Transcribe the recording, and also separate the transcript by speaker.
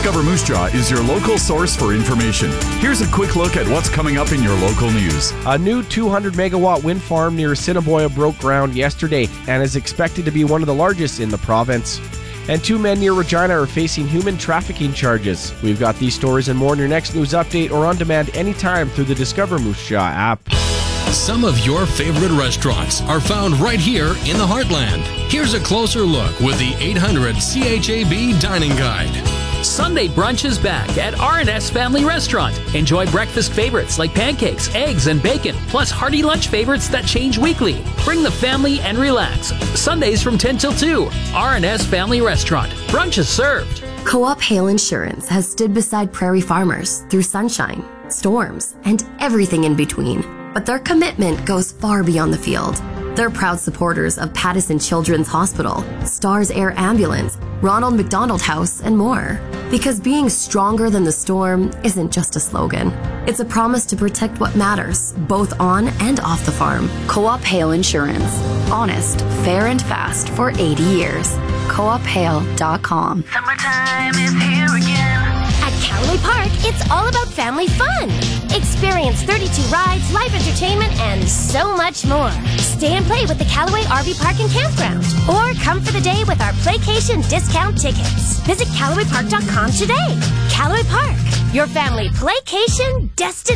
Speaker 1: Discover Moose Jaw is your local source for information. Here's a quick look at what's coming up in your local news.
Speaker 2: A new 200-megawatt wind farm near Assiniboia broke ground yesterday and is expected to be one of the largest in the province. And 2 men near Regina are facing human trafficking charges. We've got these stories and more in your next news update or on demand anytime through the Discover Moose Jaw app.
Speaker 3: Some of your favorite restaurants are found right here in the Heartland. Here's a closer look with the 800 CHAB Dining Guide.
Speaker 4: Sunday brunch is back at R&S Family Restaurant. Enjoy breakfast favorites like pancakes, eggs, and bacon, plus hearty lunch favorites that change weekly. Bring the family and relax. Sundays from 10 till 2. R&S Family Restaurant. Brunch is served.
Speaker 5: Co-op Hail Insurance has stood beside prairie farmers through sunshine, storms, and everything in between. But their commitment goes far beyond the field. They're proud supporters of Pattison Children's Hospital, Stars Air Ambulance, Ronald McDonald House, and more. Because being stronger than the storm isn't just a slogan. It's a promise to protect what matters, both on and off the farm. Co-op Hail Insurance. Honest, fair, and fast for 80 years. CoopHail.com.
Speaker 6: Summertime is here again.
Speaker 7: At Callaway Park, it's all about family fun. Experience 32 rides, live entertainment, and so much more. Stay and play with the Callaway RV Park and Campground. Or come for the day with our Playcation discount tickets. Visit CallawayPark.com today. Callaway Park, your family playcation destination.